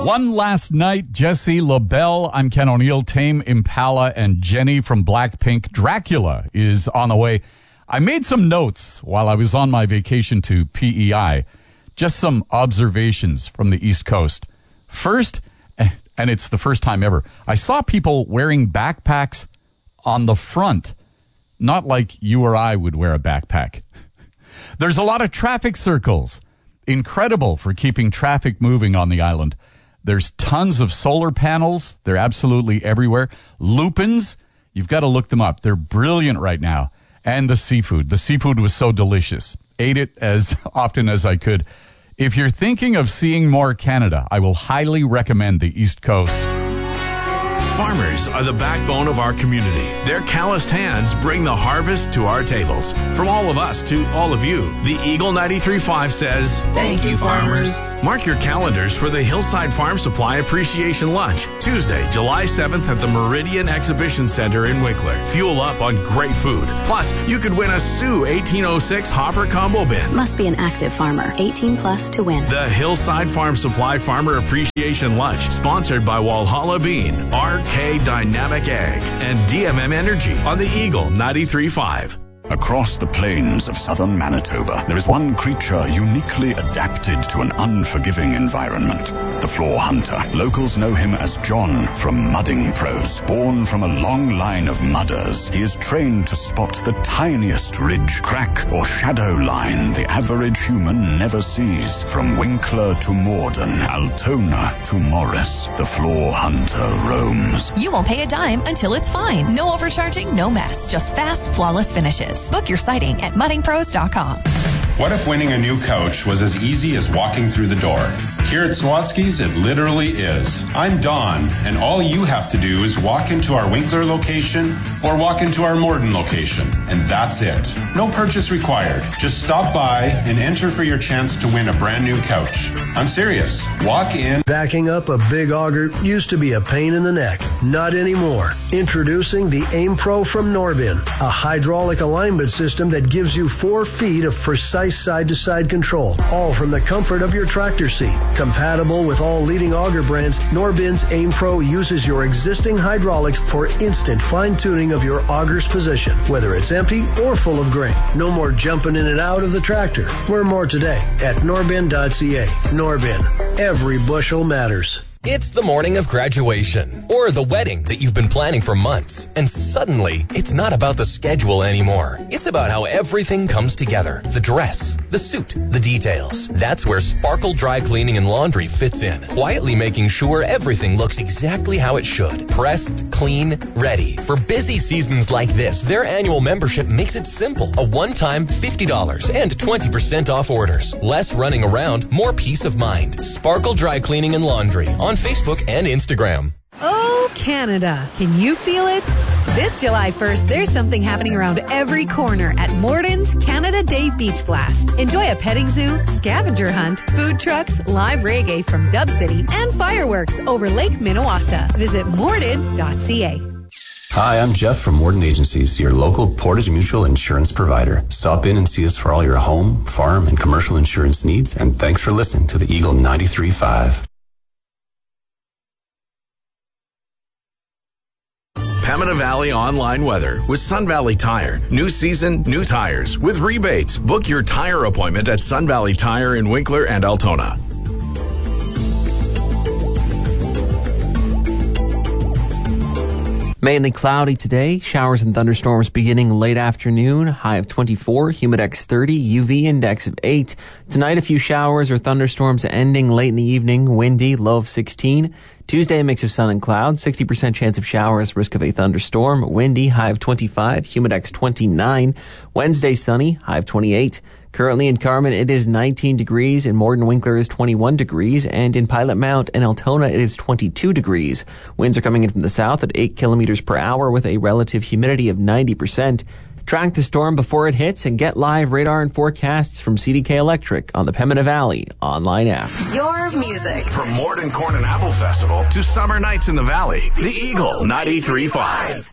One Last Night, Jesse LaBelle. I'm Ken O'Neill. Tame Impala and Jenny from Blackpink. Dracula is on the way. I made some notes while I was on my vacation to PEI. Just some observations from the East Coast. First, and it's the first time ever, I saw people wearing backpacks on the front. Not like you or I would wear a backpack. There's a lot of traffic circles. Incredible for keeping traffic moving on the island. There's tons of solar panels. They're absolutely everywhere. Lupins, you've got to look them up. They're brilliant right now. And the seafood. The seafood was so delicious. Ate it as often as I could. If you're thinking of seeing more Canada, I will highly recommend the East Coast. Farmers are the backbone of our community. Their calloused hands bring the harvest to our tables. From all of us to all of you, the Eagle 93.5 says, thank you, farmers. Mark your calendars for the Hillside Farm Supply Appreciation Lunch, Tuesday, July 7th at the Meridian Exhibition Center in Winkler. Fuel up on great food. Plus, you could win a Sioux 1806 Hopper Combo Bin. Must be an active farmer, 18 plus to win. The Hillside Farm Supply Farmer Appreciation Lunch, sponsored by Walhalla Bean, RK Dynamic Ag, and DMM Energy on the Eagle 93.5. Across the plains of southern Manitoba, there is one creature uniquely adapted to an unforgiving environment. The floor hunter. Locals know him as John from Mudding Pros. Born from a long line of mudders, he is trained to spot the tiniest ridge, crack, or shadow line the average human never sees. From Winkler to Morden, Altona to Morris, the floor hunter roams. You won't pay a dime until it's fine. No overcharging, no mess. Just fast, flawless finishes. Book your sighting at muddingpros.com. What if winning a new couch was as easy as walking through the door? Here at Swatsky's, it literally is. I'm Don, and all you have to do is walk into our Winkler location or walk into our Morden location, and that's it. No purchase required. Just stop by and enter for your chance to win a brand new couch. I'm serious. Walk in. Backing up a big auger used to be a pain in the neck. Not anymore. Introducing the Aim Pro from Norbin, a hydraulic alignment system that gives you 4 feet of precise side-to-side control, all from the comfort of your tractor seat. Compatible with all leading auger brands, Norbin's Aim Pro uses your existing hydraulics for instant fine-tuning of your auger's position, whether it's empty or full of grain. No more jumping in and out of the tractor. Learn more today at norbin.ca. Norbin. Every bushel matters. It's the morning of graduation or the wedding that you've been planning for months. And suddenly, it's not about the schedule anymore. It's about how everything comes together. The dress, the suit, the details. That's where Sparkle Dry Cleaning and Laundry fits in, quietly making sure everything looks exactly how it should. Pressed, clean, ready. For busy seasons like this, their annual membership makes it simple. A one-time $50 and 20% off orders. Less running around, more peace of mind. Sparkle Dry Cleaning and Laundry on Facebook and Instagram. Oh, Canada. Can you feel it? This July 1st, there's something happening around every corner at Morden's Canada Day Beach Blast. Enjoy a petting zoo, scavenger hunt, food trucks, live reggae from Dub City, and fireworks over Lake Minnewaska. Visit morden.ca. Hi, I'm Jeff from Morden Agencies, your local Portage Mutual insurance provider. Stop in and see us for all your home, farm, and commercial insurance needs, and thanks for listening to the Eagle 93.5. Pembina Valley online weather with Sun Valley Tire. New season, new tires with rebates. Book your tire appointment at Sun Valley Tire in Winkler and Altona. Mainly cloudy today. Showers and thunderstorms beginning late afternoon. High of 24, humidex 30, UV index of 8. Tonight, a few showers or thunderstorms ending late in the evening. Windy, low of 16. Tuesday, a mix of sun and clouds. 60% chance of showers, risk of a thunderstorm. Windy, high of 25, humidex 29. Wednesday, sunny, high of 28. Currently in Carmen, it is 19 degrees. In Morden Winkler is 21 degrees. And in Pilot Mount and Altona, it is 22 degrees. Winds are coming in from the south at 8 kilometers per hour with a relative humidity of 90%. Track the storm before it hits and get live radar and forecasts from CDK Electric on the Pembina Valley online app. Your music. From Morden Corn and Apple Festival to summer nights in the valley, the Eagle 93.5.